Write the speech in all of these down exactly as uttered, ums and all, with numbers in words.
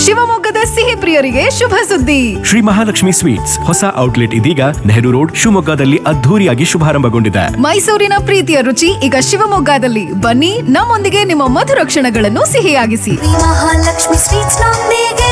ಶಿವಮೊಗ್ಗದ ಸಿಹಿ ಪ್ರಿಯರಿಗೆ ಶುಭ ಸುದ್ದಿ. ಶ್ರೀ ಮಹಾಲಕ್ಷ್ಮಿ ಸ್ವೀಟ್ಸ್ ಹೊಸ ಔಟ್ಲೆಟ್ ಇದೀಗ ನೆಹರು ರೋಡ್ ಶಿವಮೊಗ್ಗದಲ್ಲಿ ಅದ್ಧೂರಿಯಾಗಿ ಶುಭಾರಂಭಗೊಂಡಿದೆ. ಮೈಸೂರಿನ ಪ್ರೀತಿಯ ರುಚಿ ಈಗ ಶಿವಮೊಗ್ಗದಲ್ಲಿ. ಬನ್ನಿ, ನಮ್ಮೊಂದಿಗೆ ನಿಮ್ಮ ಮಧುರ ಕ್ಷಣಗಳನ್ನು ಸಿಹಿಯಾಗಿಸಿ. ಮಹಾಲಕ್ಷ್ಮಿ ಸ್ವೀಟ್ಸ್ ನೊಂದಿಗೆ.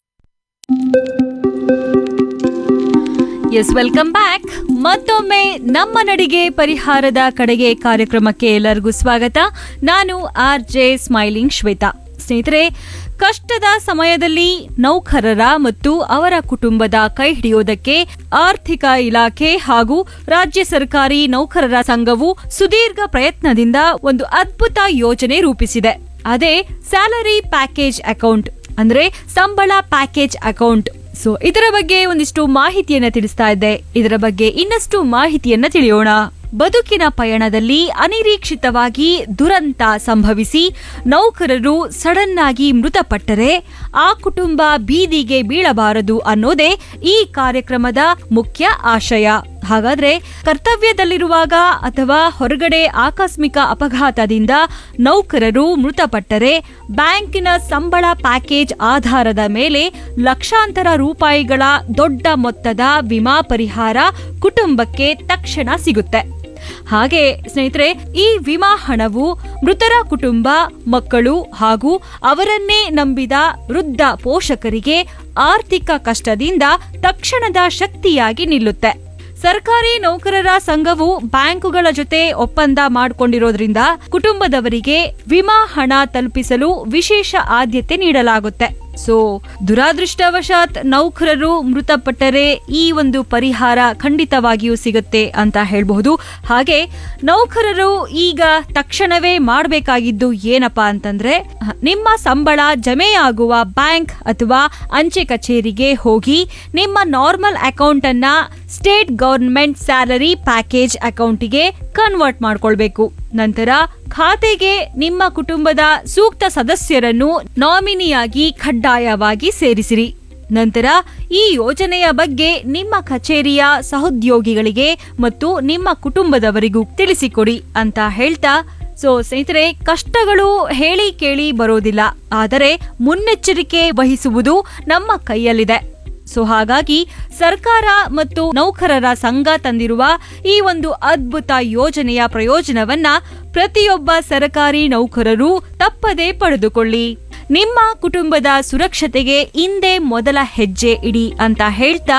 S, welcome back. ಮತ್ತೊಮ್ಮೆ ನಮ್ಮ ನಡಿಗೆ ಪರಿಹಾರದ ಕಡೆಗೆ ಕಾರ್ಯಕ್ರಮಕ್ಕೆ ಎಲ್ಲರಿಗೂ ಸ್ವಾಗತ. ನಾನು ಆರ್ ಜೆ ಸ್ಮೈಲಿಂಗ್ ಶ್ವೇತಾ. ಸ್ನೇಹಿತರೆ, ಕಷ್ಟದ ಸಮಯದಲ್ಲಿ ನೌಕರರ ಮತ್ತು ಅವರ ಕುಟುಂಬದ ಕೈ ಹಿಡಿಯೋದಕ್ಕೆ ಆರ್ಥಿಕ ಇಲಾಖೆ ಹಾಗೂ ರಾಜ್ಯ ಸರ್ಕಾರಿ ನೌಕರರ ಸಂಘವು ಸುದೀರ್ಘ ಪ್ರಯತ್ನದಿಂದ ಒಂದು ಅದ್ಭುತ ಯೋಜನೆ ರೂಪಿಸಿದೆ. ಅದೇ ಸ್ಯಾಲರಿ ಪ್ಯಾಕೇಜ್ ಅಕೌಂಟ್, ಅಂದ್ರೆ ಸಂಬಳ ಪ್ಯಾಕೇಜ್ ಅಕೌಂಟ್. ಸೊ ಇದರ ಬಗ್ಗೆ ಒಂದಿಷ್ಟು ಮಾಹಿತಿಯನ್ನ ತಿಳಿಸ್ತಾ ಇದ್ದೆ. ಇದರ ಬಗ್ಗೆ ಇನ್ನಷ್ಟು ಮಾಹಿತಿಯನ್ನ ತಿಳಿಯೋಣ. ಬದುಕಿನ ಪಯಣದಲ್ಲಿ ಅನಿರೀಕ್ಷಿತವಾಗಿ ದುರಂತ ಸಂಭವಿಸಿ ನೌಕರರು ಸಡನ್ ಆಗಿ ಮೃತಪಟ್ಟರೆ ಆ ಕುಟುಂಬ ಬೀದಿಗೆ ಬೀಳಬಾರದು ಅನ್ನೋದೇ ಈ ಕಾರ್ಯಕ್ರಮದ ಮುಖ್ಯ ಆಶಯ. ಹಾಗಾದ್ರೆ ಕರ್ತವ್ಯದಲ್ಲಿರುವಾಗ ಅಥವಾ ಹೊರಗಡೆ ಆಕಸ್ಮಿಕ ಅಪಘಾತದಿಂದ ನೌಕರರು ಮೃತಪಟ್ಟರೆ ಬ್ಯಾಂಕಿನ ಸಂಬಳ ಪ್ಯಾಕೇಜ್ ಆಧಾರದ ಮೇಲೆ ಲಕ್ಷಾಂತರ ರೂಪಾಯಿಗಳ ದೊಡ್ಡ ಮೊತ್ತದ ವಿಮಾ ಪರಿಹಾರ ಕುಟುಂಬಕ್ಕೆ ತಕ್ಷಣ ಸಿಗುತ್ತೆ. ಹಾಗೆ ಸ್ನೇಹಿತರೆ, ಈ ವಿಮಾ ಹಣವು ಮೃತರ ಕುಟುಂಬ, ಮಕ್ಕಳು ಹಾಗೂ ಅವರನ್ನೇ ನಂಬಿದ ವೃದ್ಧ ಪೋಷಕರಿಗೆ ಆರ್ಥಿಕ ಕಷ್ಟದಿಂದ ತಕ್ಷಣದ ಶಕ್ತಿಯಾಗಿ ನಿಲ್ಲುತ್ತೆ. ಸರ್ಕಾರಿ ನೌಕರರ ಸಂಘವು ಬ್ಯಾಂಕುಗಳ ಜೊತೆ ಒಪ್ಪಂದ ಮಾಡಿಕೊಂಡಿರೋದ್ರಿಂದ ಕುಟುಂಬದವರಿಗೆ ವಿಮಾ ಹಣ ತಲುಪಿಸಲು ವಿಶೇಷ ಆದ್ಯತೆ ನೀಡಲಾಗುತ್ತೆ. ಸೊ ದುರಾದೃಷ್ಟವಶಾತ್ ನೌಕರರು ಮೃತಪಟ್ಟರೆ ಈ ಒಂದು ಪರಿಹಾರ ಖಂಡಿತವಾಗಿಯೂ ಸಿಗುತ್ತೆ ಅಂತ ಹೇಳಬಹುದು. ಹಾಗೆ ನೌಕರರು ಈಗ ತಕ್ಷಣವೇ ಮಾಡಬೇಕಾಗಿದ್ದು ಏನಪ್ಪಾ ಅಂತಂದ್ರೆ, ನಿಮ್ಮ ಸಂಬಳ ಜಮೆಯಾಗುವ ಬ್ಯಾಂಕ್ ಅಥವಾ ಅಂಚೆ ಕಚೇರಿಗೆ ಹೋಗಿ ನಿಮ್ಮ ನಾರ್ಮಲ್ ಅಕೌಂಟ್ ಅನ್ನ ಸ್ಟೇಟ್ ಗವರ್ನಮೆಂಟ್ ಸ್ಯಾಲರಿ ಪ್ಯಾಕೇಜ್ ಅಕೌಂಟಿಗೆ ಕನ್ವರ್ಟ್ ಮಾಡ್ಕೊಳ್ಬೇಕು. ನಂತರ ಖಾತೆಗೆ ನಿಮ್ಮ ಕುಟುಂಬದ ಸೂಕ್ತ ಸದಸ್ಯರನ್ನು ನಾಮಿನಿಯಾಗಿ ಕಡ್ಡಾಯವಾಗಿ ಸೇರಿಸಿರಿ. ನಂತರ ಈ ಯೋಜನೆಯ ಬಗ್ಗೆ ನಿಮ್ಮ ಕಚೇರಿಯ ಸಹೋದ್ಯೋಗಿಗಳಿಗೆ ಮತ್ತು ನಿಮ್ಮ ಕುಟುಂಬದವರಿಗೂ ತಿಳಿಸಿಕೊಡಿ ಅಂತ ಹೇಳ್ತಾ, ಸೊ ಸ್ನೇಹಿತರೆ, ಕಷ್ಟಗಳು ಹೇಳಿ ಕೇಳಿ ಬರೋದಿಲ್ಲ, ಆದರೆ ಮುನ್ನೆಚ್ಚರಿಕೆ ವಹಿಸುವುದು ನಮ್ಮ ಕೈಯಲ್ಲಿದೆ. ಸೊ ಹಾಗಾಗಿ ಸರ್ಕಾರ ಮತ್ತು ನೌಕರರ ಸಂಘ ತಂದಿರುವ ಈ ಒಂದು ಅದ್ಭುತ ಯೋಜನೆಯ ಪ್ರಯೋಜನವನ್ನ ಪ್ರತಿಯೊಬ್ಬ ಸರ್ಕಾರಿ ನೌಕರರು ತಪ್ಪದೇ ಪಡೆದುಕೊಳ್ಳಿ. ನಿಮ್ಮ ಕುಟುಂಬದ ಸುರಕ್ಷತೆಗೆ ಇಂದೇ ಮೊದಲ ಹೆಜ್ಜೆ ಇಡಿ ಅಂತ ಹೇಳ್ತಾ,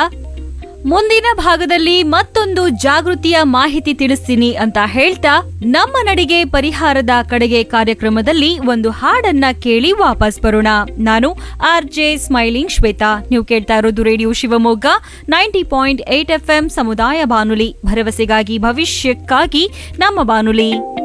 ಮುಂದಿನ ಭಾಗದಲ್ಲಿ ಮತ್ತೊಂದು ಜಾಗೃತಿಯ ಮಾಹಿತಿ ತಿಳಿಸ್ತೀನಿ ಅಂತ ಹೇಳ್ತಾ, ನಮ್ಮ ನಡಿಗೆ ಪರಿಹಾರದ ಕಡೆಗೆ ಕಾರ್ಯಕ್ರಮದಲ್ಲಿ ಒಂದು ಹಾಡನ್ನ ಕೇಳಿ ವಾಪಸ್ ಬರೋಣ. ನಾನು ಆರ್ ಜೆ ಸ್ಮೈಲಿಂಗ್ ಶ್ವೇತಾ. ನೀವು ಕೇಳ್ತಾ ಇರೋದು radio Shivamogga ninety point eight F M ಸಮುದಾಯ ಬಾನುಲಿ, ಭರವಸೆಗಾಗಿ ಭವಿಷ್ಯಕ್ಕಾಗಿ ನಮ್ಮ ಬಾನುಲಿ.